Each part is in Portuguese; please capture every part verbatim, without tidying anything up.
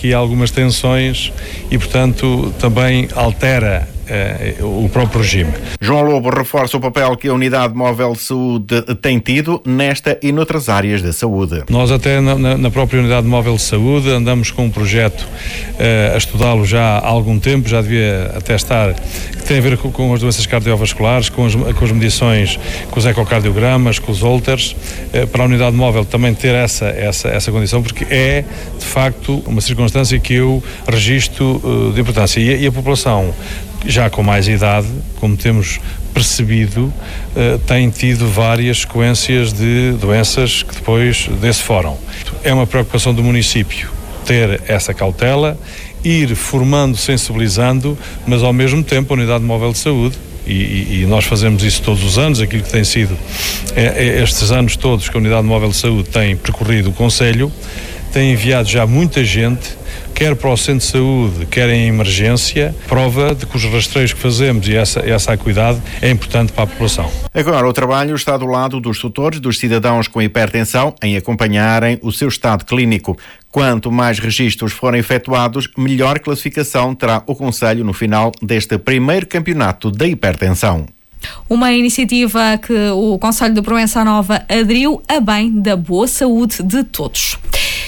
aqui algumas tensões e, portanto, também altera uh, o próprio regime. João Lobo reforça o papel que a Unidade Móvel de Saúde tem tido nesta e noutras áreas da saúde. Nós até na, na própria Unidade Móvel de Saúde andamos com um projeto uh, a estudá-lo já há algum tempo, já devia até estar, que tem a ver com, com as doenças cardiovasculares, com as, com as medições, com os ecocardiogramas, com os holters, uh, para a Unidade Móvel também ter essa, essa, essa condição, porque é, de facto, uma circunstância que eu registro uh, de importância. E, e a população, já com mais idade, como temos percebido, uh, tem tido várias sequências de doenças que depois desse foram. É uma preocupação do município ter essa cautela, ir formando, sensibilizando, mas ao mesmo tempo a Unidade Móvel de Saúde, e, e, e nós fazemos isso todos os anos, aquilo que tem sido é, é estes anos todos que a Unidade Móvel de Saúde tem percorrido o Conselho, tem enviado já muita gente, quer para o centro de saúde, quer em emergência, prova de que os rastreios que fazemos e essa, essa acuidade é importante para a população. Agora, o trabalho está do lado dos tutores, dos cidadãos com hipertensão, em acompanharem o seu estado clínico. Quanto mais registros forem efetuados, melhor classificação terá o Conselho no final deste primeiro campeonato da hipertensão. Uma iniciativa que o Conselho de Proença Nova aderiu a bem da boa saúde de todos.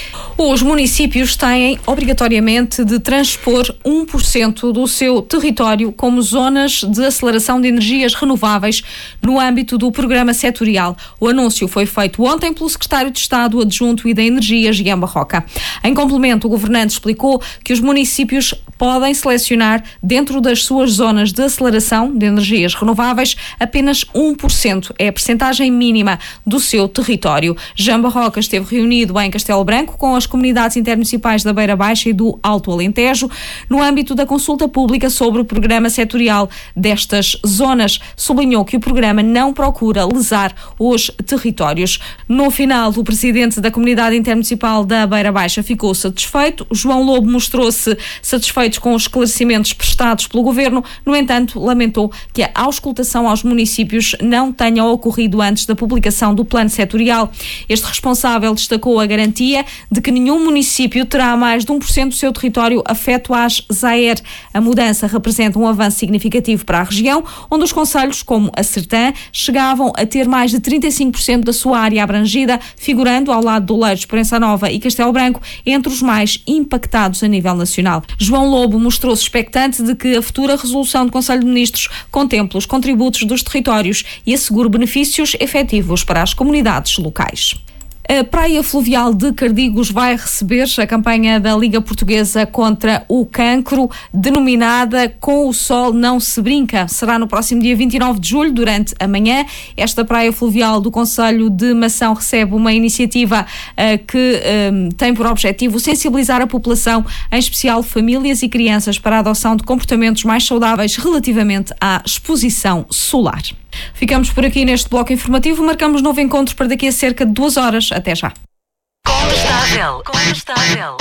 Os municípios têm obrigatoriamente de transpor um por cento do seu território como zonas de aceleração de energias renováveis no âmbito do programa setorial. O anúncio foi feito ontem pelo secretário de Estado Adjunto e da Energia, Jean Barroca. Em complemento, o governante explicou que os municípios podem selecionar dentro das suas zonas de aceleração de energias renováveis apenas um por cento. É a percentagem mínima do seu território. Jean Barroca esteve reunido em Castelo Branco com as comunidades intermunicipais da Beira Baixa e do Alto Alentejo no âmbito da consulta pública sobre o programa setorial destas zonas. Sublinhou que o programa não procura lesar os territórios. No final, o presidente da comunidade intermunicipal da Beira Baixa ficou satisfeito. João Lobo mostrou-se satisfeito com os esclarecimentos prestados pelo governo. No entanto, lamentou que a auscultação aos municípios não tenha ocorrido antes da publicação do plano setorial. Este responsável destacou a garantia de que nenhum município terá mais de um por cento do seu território afeto às Z A E R. A mudança representa um avanço significativo para a região, onde os concelhos, como a Sertã, chegavam a ter mais de trinta e cinco por cento da sua área abrangida, figurando ao lado de Oleiros, Proença Nova e Castelo Branco entre os mais impactados a nível nacional. João Lobo mostrou-se expectante de que a futura resolução do Conselho de Ministros contemple os contributos dos territórios e assegure benefícios efetivos para as comunidades locais. A Praia Fluvial de Cardigos vai receber a campanha da Liga Portuguesa contra o Cancro, denominada Com o Sol Não Se Brinca. Será no próximo dia vinte e nove de julho, durante a manhã. Esta Praia Fluvial do Concelho de Mação recebe uma iniciativa uh, que um, tem por objetivo sensibilizar a população, em especial famílias e crianças, para a adoção de comportamentos mais saudáveis relativamente à exposição solar. Ficamos por aqui neste bloco informativo. Marcamos novo encontro para daqui a cerca de duas horas. Até já. Condestável. Condestável.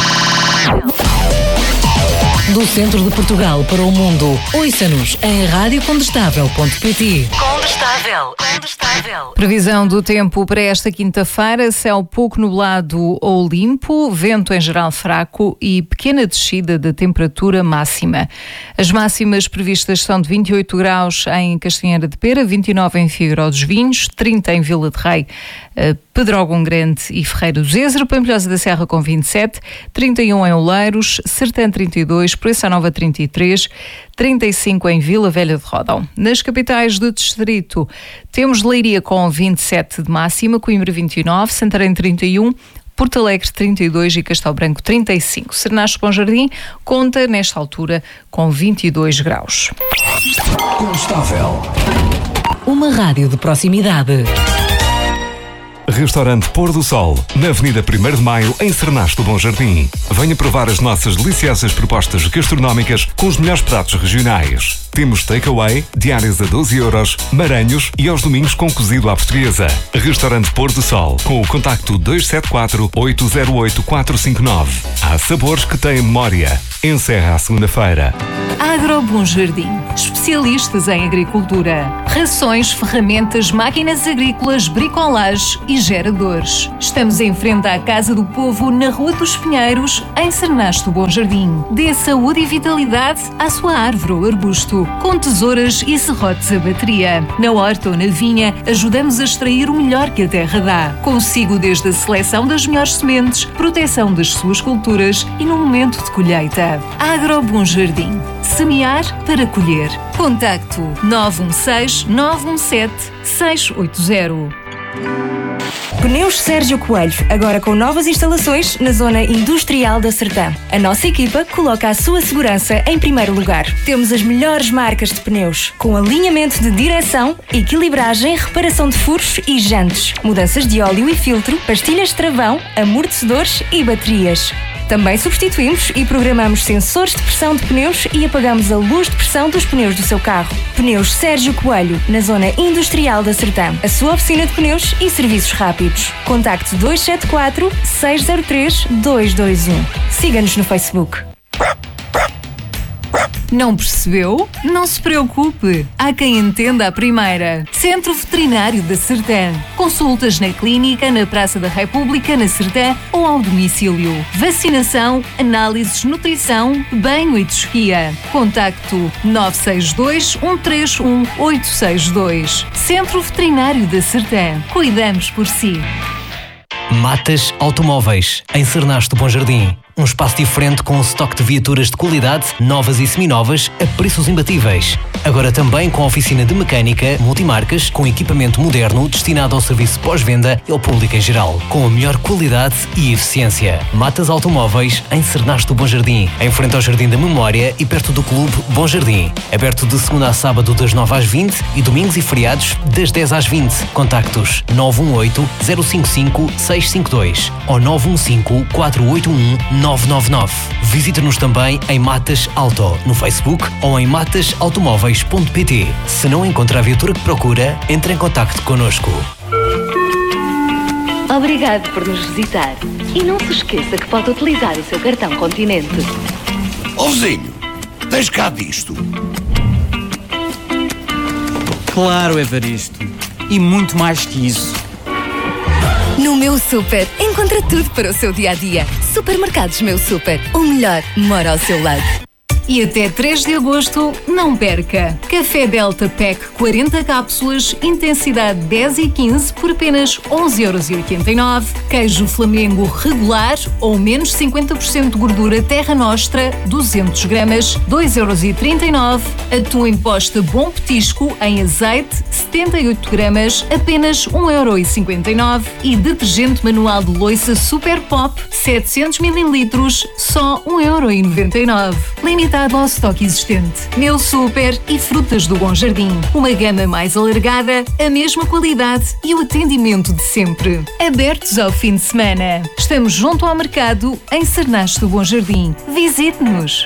Do centro de Portugal para o mundo, ouça-nos em rádio condestável ponto pt. Condestável. Condestável. Previsão do tempo para esta quinta-feira: céu pouco nublado ou limpo, vento em geral fraco e pequena descida da temperatura máxima. As máximas previstas são de vinte e oito graus em Castanheira de Pera, vinte e nove em Figueiró dos Vinhos, trinta em Vila de Rei, Pedrógão Grande e Ferreira do Zezer, Pampilhosa da Serra com vinte e sete, trinta e um em Oleiros, Sertã trinta e dois, Proença Nova trinta e três, trinta e cinco em Vila Velha de Ródão. Nas capitais do distrito temos Leiria com vinte e sete de máxima, Coimbra vinte e nove, Santarém trinta e um, Porto Alegre trinta e dois e Castelo Branco trinta e cinco. Sernacho Bom Jardim conta nesta altura com vinte e dois graus. Condestável. Uma rádio de proximidade. Restaurante Pôr do Sol, na Avenida primeiro de Maio, em Sernacho Bom Jardim. Venha provar as nossas deliciosas propostas gastronómicas com os melhores pratos regionais. Temos takeaway, diárias a doze euros, maranhos e aos domingos com cozido à portuguesa. Restaurante Pôr do Sol, com o contacto dois sete quatro, oito zero oito, quatro cinco nove. Há sabores que têm memória. Encerra a segunda-feira. Agro Bom Jardim, especialistas em agricultura. rações, ferramentas, máquinas agrícolas, bricolage e geradores. Estamos em frente à Casa do Povo, na Rua dos Pinheiros, em Cernasto do Bom Jardim. Dê saúde e vitalidade à sua árvore ou arbusto, com tesouras e serrotes a bateria. Na horta ou na vinha, ajudamos a extrair o melhor que a terra dá. Consigo desde a seleção das melhores sementes, proteção das suas culturas e no momento de colheita. Agro Bom Jardim. Semear para colher. Contacto nove um seis, nove um sete, seis oito zero. Pneus Sérgio Coelho, agora com novas instalações na zona industrial da Sertã. A nossa equipa coloca a sua segurança em primeiro lugar. Temos as melhores marcas de pneus, com alinhamento de direção, equilibragem, reparação de furos e jantes, mudanças de óleo e filtro, pastilhas de travão, amortecedores e baterias. Também substituímos e programamos sensores de pressão de pneus e apagamos a luz de pressão dos pneus do seu carro. Pneus Sérgio Coelho, na zona industrial da Sertã. A sua oficina de pneus e serviços rápidos. Contacte dois sete quatro, seis zero três, dois dois um. Siga-nos no Facebook. Não percebeu? Não se preocupe. Há quem entenda a primeira. Centro Veterinário da Sertã. Consultas na clínica, na Praça da República, na Sertã ou ao domicílio. Vacinação, análises, nutrição, banho e tosquia. Contacto nove seis dois, um três um, oito seis dois. Centro Veterinário da Sertã. Cuidamos por si. Matas Automóveis, em Cernasto do Bom Jardim. Um espaço diferente com um estoque de viaturas de qualidade, novas e seminovas, a preços imbatíveis. Agora também com oficina de mecânica, multimarcas, com equipamento moderno destinado ao serviço pós-venda e ao público em geral, com a melhor qualidade e eficiência. Matas Automóveis, em Cernasto do Bom Jardim, em frente ao Jardim da Memória e perto do Clube Bom Jardim. Aberto de segunda a sábado das nove às vinte e domingos e feriados das dez às vinte. Contactos nove um oito, zero cinco cinco, seis cinco dois ou nove um cinco, quatro oito um, nove nove nove. Visite-nos também em Matas Auto, no Facebook ou em matas automóveis ponto pt. Se não encontra a viatura que procura, entre em contacto connosco. Obrigado por nos visitar. E não se esqueça que pode utilizar o seu cartão Continente. Ó vizinho, tens cá disto? Claro, Evaristo. E muito mais que isso. No Meu Super, encontra tudo para o seu dia-a-dia. Supermercados Meu Super, o melhor mora ao seu lado. E até três de agosto, não perca! Café Delta Pack quarenta cápsulas, intensidade dez e quinze por apenas onze euros e oitenta e nove. Queijo Flamengo regular ou menos cinquenta por cento de gordura Terra Nostra, duzentos gramas, dois euros e trinta e nove. Atum em posta Bom Petisco em azeite, setenta e oito gramas, apenas um euro e cinquenta e nove. E detergente manual de louça Super Pop, setecentos mililitros, só um euro e noventa e nove. Limitado ao estoque existente. Meu Super e Frutas do Bom Jardim. Uma gama mais alargada, a mesma qualidade e o atendimento de sempre. Abertos ao fim de semana. Estamos junto ao mercado em Cernasto do Bom Jardim. Visite-nos.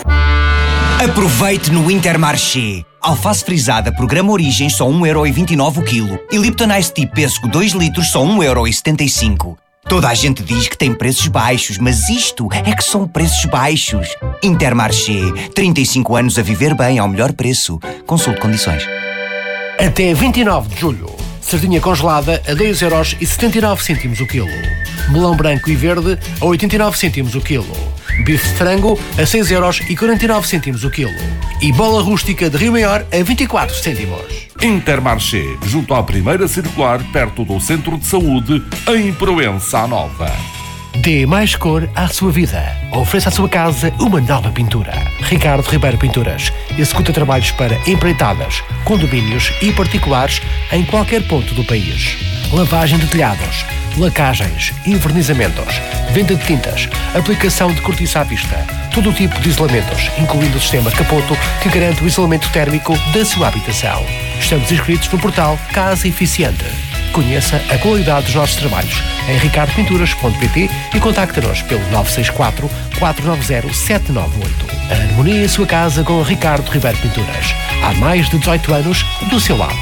Aproveite no Intermarché. Alface frisada Programa Origem só um euro e vinte e nove o quilo. E Lipton Ice Tea Pêssego dois litros só um euro e setenta e cinco. Toda a gente diz que tem preços baixos, mas isto é que são preços baixos. Intermarché, trinta e cinco anos a viver bem ao melhor preço. Consulte condições. Até vinte e nove de julho. Sardinha congelada a dois euros e setenta e nove cêntimos o quilo. Melão branco e verde a oitenta e nove cêntimos o quilo. Bife de frango a seis euros e quarenta e nove cêntimos o quilo. E bola rústica de Rio Maior a vinte e quatro cêntimos. Intermarché, junto à primeira circular, perto do Centro de Saúde, em Proença Nova. Dê mais cor à sua vida. Ofereça à sua casa uma nova pintura. Ricardo Ribeiro Pinturas executa trabalhos para empreitadas, condomínios e particulares em qualquer ponto do país. Lavagem de telhados, lacagens, envernizamentos, venda de tintas, aplicação de cortiça à vista, todo o tipo de isolamentos, incluindo o sistema Capoto, que garante o isolamento térmico da sua habitação. Estamos inscritos no portal Casa Eficiente. Conheça a qualidade dos nossos trabalhos em ricardo pinturas ponto pt e contacte-nos pelo nove seis quatro, quatro nove zero, sete nove oito. Harmonia em sua casa com Ricardo Ribeiro Pinturas. Há mais de dezoito anos do seu lado.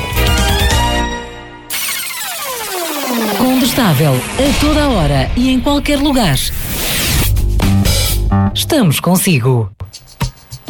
Condestável, a toda a hora e em qualquer lugar. Estamos consigo.